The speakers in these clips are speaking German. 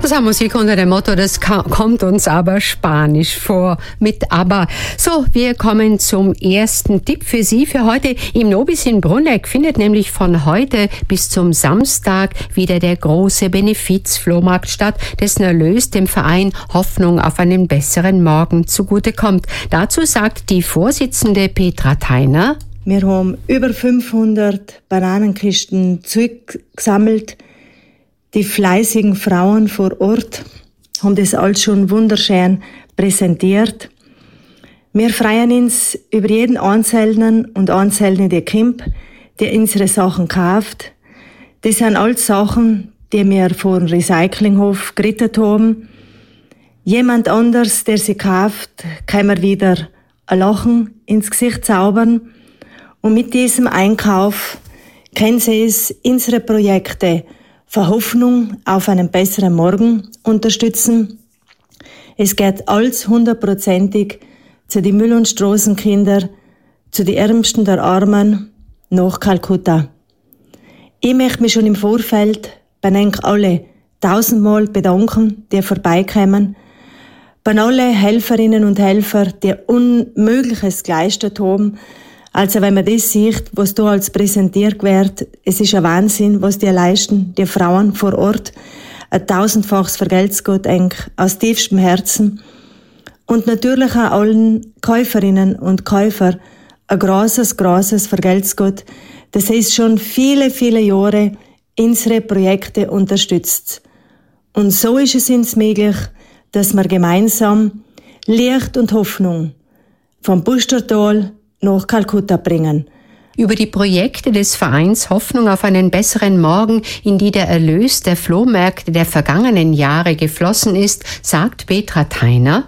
Das ist Musik unter dem Motto, das kommt uns aber spanisch vor mit ABBA. So, wir kommen zum ersten Tipp für Sie für heute. Im Nobis in Bruneck findet nämlich von heute bis zum Samstag wieder der große Benefizflohmarkt statt, dessen Erlös dem Verein Hoffnung auf einen besseren Morgen zugutekommt. Dazu sagt die Vorsitzende Petra Theiner: Wir haben über 500 Bananenkisten zurückgesammelt. Die fleißigen Frauen vor Ort haben das alles schon wunderschön präsentiert. Wir freuen uns über jeden Einzelnen und Einzelne, der kommt, der unsere Sachen kauft. Das sind alles Sachen, die wir vor dem Recyclinghof gerettet haben. Jemand anders, der sie kauft, kann mir wieder ein Lachen ins Gesicht zaubern. Und mit diesem Einkauf können Sie es unsere Projekte für Hoffnung auf einen besseren Morgen unterstützen. Es geht alles 100%ig zu den Müll- und Straßenkinder, zu den Ärmsten der Armen nach Kalkutta. Ich möchte mich schon im Vorfeld bei euch alle 1000-mal bedanken, die vorbeikommen, bei allen Helferinnen und Helfern, die Unmögliches geleistet haben. Also wenn man das sieht, was da als präsentiert wird, es ist ein Wahnsinn, was die leisten, die Frauen vor Ort. Ein 1000-faches vergelt's Gott eigentlich aus tiefstem Herzen. Und natürlich auch allen Käuferinnen und Käufer ein großes vergelt's Gott, das ist schon viele, viele Jahre unsere Projekte unterstützt. Und so ist es uns möglich, dass wir gemeinsam Licht und Hoffnung vom Pustertal nach Kalkutta bringen. Über die Projekte des Vereins Hoffnung auf einen besseren Morgen, in die der Erlös der Flohmärkte der vergangenen Jahre geflossen ist, sagt Petra Theiner: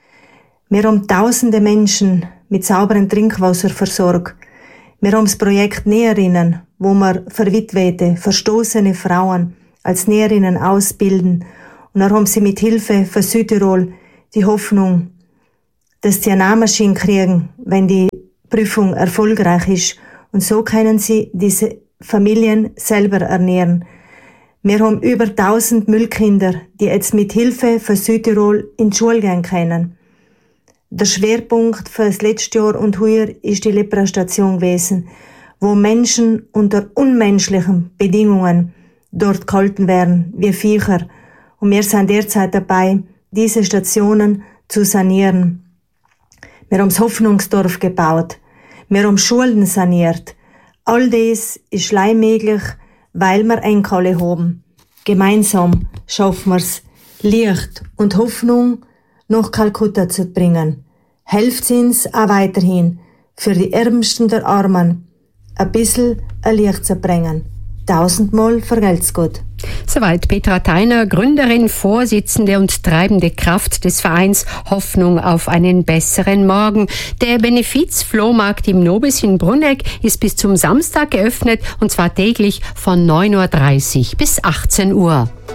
Wir haben tausende Menschen mit sauberem Trinkwasser versorgt. Wir haben das Projekt Näherinnen, wo wir verwitwete, verstoßene Frauen als Näherinnen ausbilden. Und dann haben sie mit Hilfe von Südtirol die Hoffnung, dass sie eine Nähmaschine kriegen, wenn die Prüfung erfolgreich ist. Und so können sie diese Familien selber ernähren. Wir haben über 1000 Müllkinder, die jetzt mit Hilfe von Südtirol in die Schule gehen können. Der Schwerpunkt für das letzte Jahr und heuer ist die Lepra-Station gewesen, wo Menschen unter unmenschlichen Bedingungen dort gehalten werden, wie Viecher. Und wir sind derzeit dabei, diese Stationen zu sanieren. Wir haben das Hoffnungsdorf gebaut. Wir haben Schulen saniert. All das ist möglich, weil wir Enkel haben. Gemeinsam schaffen wir es, Licht und Hoffnung nach Kalkutta zu bringen. Helft uns auch weiterhin, für die Ärmsten der Armen ein bisschen ein Licht zu bringen. 1000-mal vergelt's Gott. Soweit Petra Theiner, Gründerin, Vorsitzende und treibende Kraft des Vereins Hoffnung auf einen besseren Morgen. Der Benefizflohmarkt im Nobis in Bruneck ist bis zum Samstag geöffnet, und zwar täglich von 9:30 Uhr bis 18 Uhr.